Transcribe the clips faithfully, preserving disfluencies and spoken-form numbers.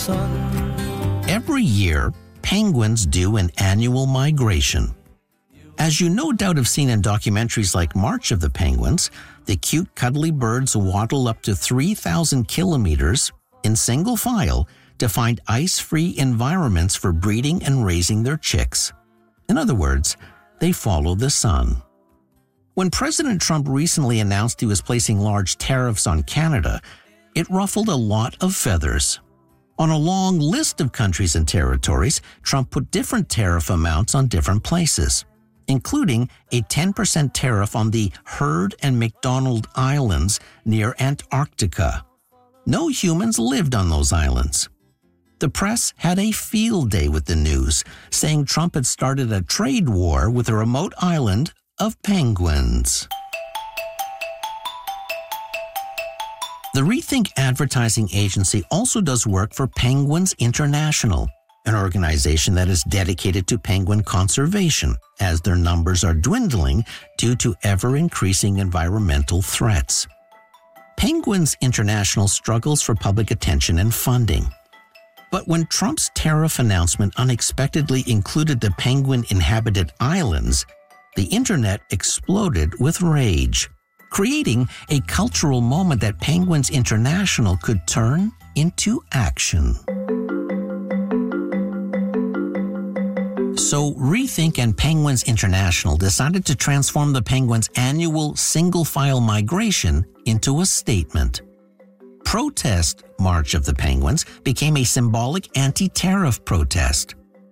sun. Every year, penguins do an annual migration. As you no doubt have seen in documentaries like March of the Penguins, the cute, cuddly birds waddle up to three thousand kilometers in single file to find ice-free environments for breeding and raising their chicks. In other words, they follow the sun. When President Trump recently announced he was placing large tariffs on Canada, it ruffled a lot of feathers. On a long list of countries and territories, Trump put different tariff amounts on different places, including a ten percent tariff on the Heard and McDonald Islands near Antarctica. No humans lived on those islands. The press had a field day with the news, saying Trump had started a trade war with a remote island of penguins. The Rethink advertising agency also does work for Penguins International, an organization that is dedicated to penguin conservation, as their numbers are dwindling due to ever-increasing environmental threats. Penguins International struggles for public attention and funding. But when Trump's tariff announcement unexpectedly included the penguin-inhabited islands, the internet exploded with rage, creating a cultural moment that Penguins International could turn into action. So Rethink and Penguins International decided to transform the penguins' annual single-file migration into a statement. Protest March of the Penguins became a symbolic anti-tariff protest.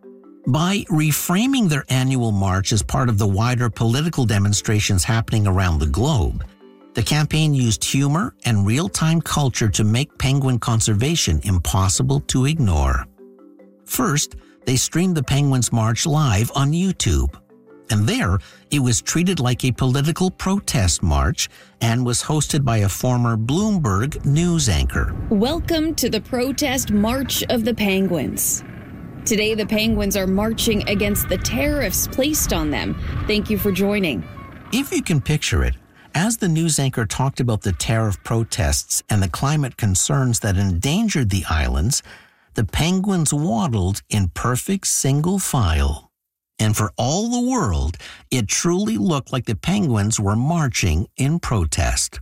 By reframing their annual march as part of the wider political demonstrations happening around the globe, the campaign used humor and real-time culture to make penguin conservation impossible to ignore. First, they streamed the Penguins March live on YouTube. And there, it was treated like a political protest march and was hosted by a former Bloomberg news anchor. Welcome to the protest March of the Penguins. Today, the penguins are marching against the tariffs placed on them. Thank you for joining. If you can picture it, as the news anchor talked about the tariff protests and the climate concerns that endangered the islands, the penguins waddled in perfect single file. And for all the world, it truly looked like the penguins were marching in protest.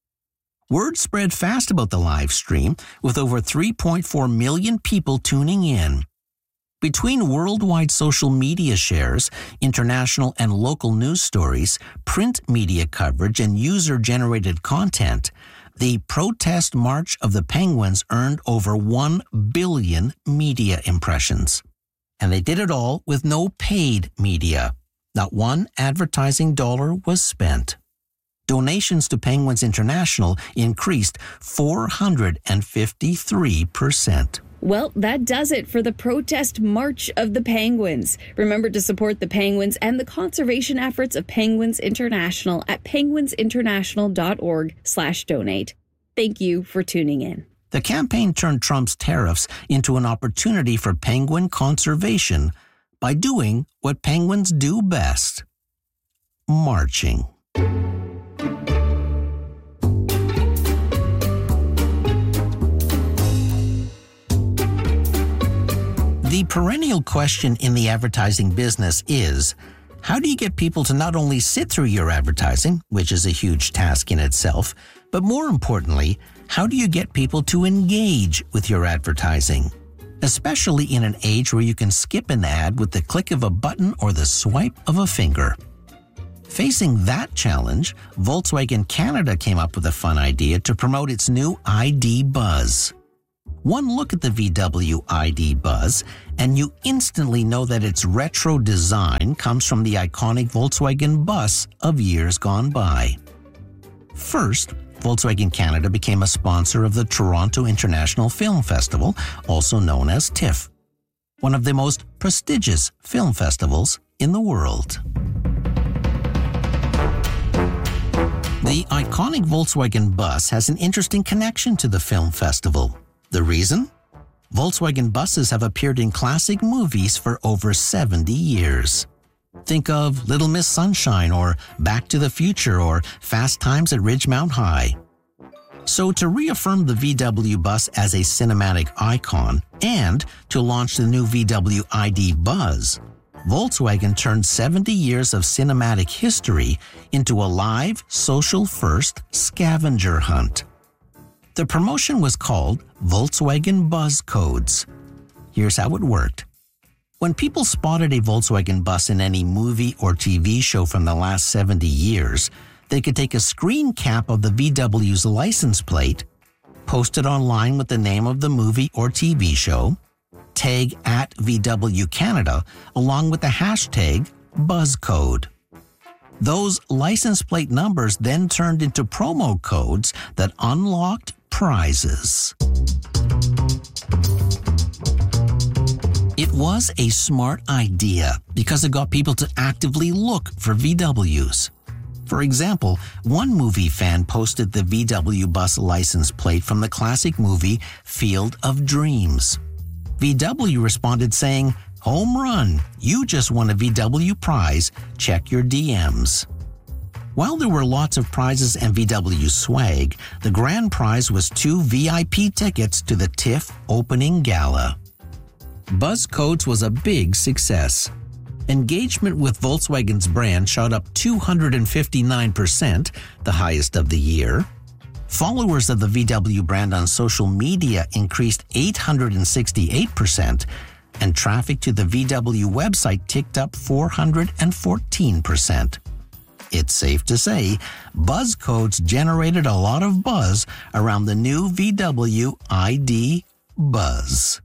Word spread fast about the live stream, with over three point four million people tuning in. Between worldwide social media shares, international and local news stories, print media coverage, and user-generated content, the protest March of the Penguins earned over one billion media impressions. And they did it all with no paid media. Not one advertising dollar was spent. Donations to Penguins International increased four hundred fifty-three percent. Well, that does it for the protest March of the Penguins. Remember to support the penguins and the conservation efforts of Penguins International at penguinsinternational.org slash donate. Thank you for tuning in. The campaign turned Trump's tariffs into an opportunity for penguin conservation by doing what penguins do best: marching. The perennial question in the advertising business is, how do you get people to not only sit through your advertising, which is a huge task in itself, but more importantly, how do you get people to engage with your advertising? Especially in an age where you can skip an ad with the click of a button or the swipe of a finger. Facing that challenge, Volkswagen Canada came up with a fun idea to promote its new I D Buzz. One look at the V W I D Buzz, and you instantly know that its retro design comes from the iconic Volkswagen bus of years gone by. First, Volkswagen Canada became a sponsor of the Toronto International Film Festival, also known as TIFF, one of the most prestigious film festivals in the world. The iconic Volkswagen bus has an interesting connection to the film festival. The reason? Volkswagen buses have appeared in classic movies for over seventy years. Think of Little Miss Sunshine or Back to the Future or Fast Times at Ridgemount High. So to reaffirm the V W bus as a cinematic icon and to launch the new V W I D Buzz, Volkswagen turned seventy years of cinematic history into a live, social-first scavenger hunt. The promotion was called Volkswagen Buzz Codes. Here's how it worked. When people spotted a Volkswagen bus in any movie or T V show from the last seventy years, they could take a screen cap of the V W's license plate, post it online with the name of the movie or T V show, tag at V W Canada along with the hashtag BuzzCode. Those license plate numbers then turned into promo codes that unlocked prizes. It was a smart idea because it got people to actively look for V Ws. For example, one movie fan posted the V W bus license plate from the classic movie Field of Dreams. V W responded saying, "Home run, you just won a V W prize, check your D Ms." While there were lots of prizes and V W swag, the grand prize was two V I P tickets to the TIFF opening gala. Buzz Codes was a big success. Engagement with Volkswagen's brand shot up two hundred fifty-nine percent, the highest of the year. Followers of the V W brand on social media increased eight hundred sixty-eight percent, and traffic to the V W website ticked up four hundred fourteen percent. It's safe to say, Buzz Codes generated a lot of buzz around the new V W I D Buzz.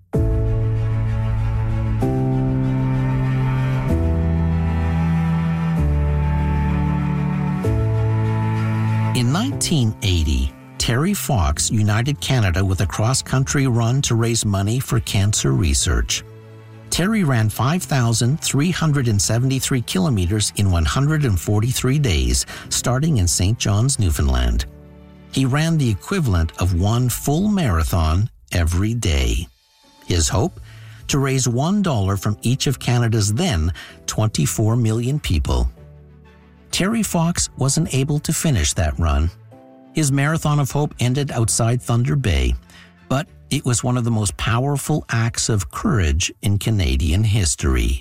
In nineteen eighty, Terry Fox united Canada with a cross-country run to raise money for cancer research. Terry ran five thousand three hundred seventy-three kilometers in one hundred forty-three days, starting in Saint John's, Newfoundland. He ran the equivalent of one full marathon every day. His hope? To raise one dollar from each of Canada's then twenty-four million people. Terry Fox wasn't able to finish that run. His Marathon of Hope ended outside Thunder Bay, but it was one of the most powerful acts of courage in Canadian history.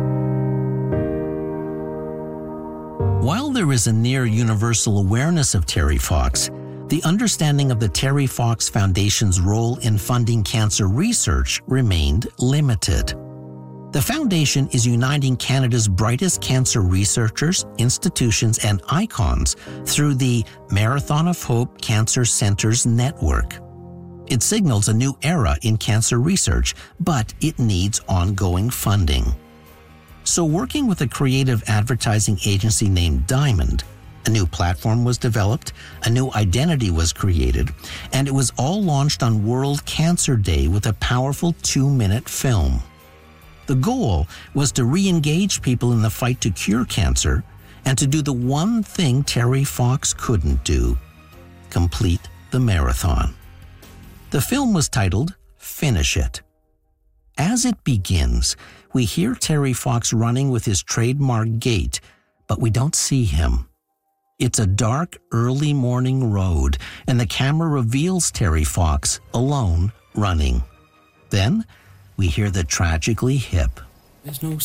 While there is a near universal awareness of Terry Fox, the understanding of the Terry Fox Foundation's role in funding cancer research remained limited. The foundation is uniting Canada's brightest cancer researchers, institutions, and icons through the Marathon of Hope Cancer Centers Network. It signals a new era in cancer research, but it needs ongoing funding. So working with a creative advertising agency named Diamond, a new platform was developed, a new identity was created, and it was all launched on World Cancer Day with a powerful two-minute film. The goal was to re-engage people in the fight to cure cancer and to do the one thing Terry Fox couldn't do: complete the marathon. The film was titled Finish It. As it begins, we hear Terry Fox running with his trademark gait, but we don't see him. It's a dark, early morning road, and the camera reveals Terry Fox alone running. Then, we hear the tragically hip, "There's no